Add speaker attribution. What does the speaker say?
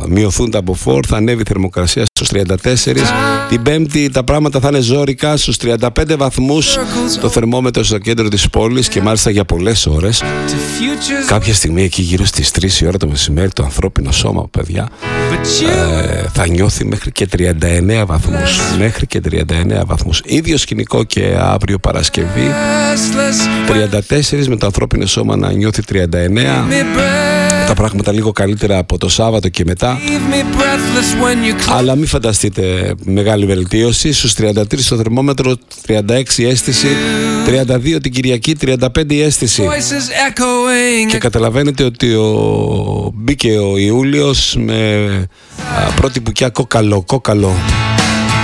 Speaker 1: μειωθούν τα μποφόρ, θα ανέβει η θερμοκρασία στους 34. Την Πέμπτη τα πράγματα θα είναι ζόρικα, στους 35 βαθμούς το θερμόμετρο στο κέντρο της πόλης και μάλιστα για πολλές ώρες. Κάποια στιγμή εκεί γύρω στις 3 η ώρα το μεσημέρι το ανθρώπινο σώμα, παιδιά, θα νιώθει μέχρι και 39 βαθμούς. Μέχρι και 39 βαθμούς. Ίδιο σκηνικό και αύριο Παρασκευή. 34 με το ανθρώπινο σώμα να νιώθει 39. Τα πράγματα λίγο καλύτερα από το Σάββατο και μετά. Αλλά μην φανταστείτε μεγάλη βελτίωση. Στους 33 το θερμόμετρο, 36 η αίσθηση, 32 την Κυριακή, 35 η αίσθηση. Και καταλαβαίνετε ότι μπήκε ο Ιούλιος με πρώτη μπουκιά κόκαλο.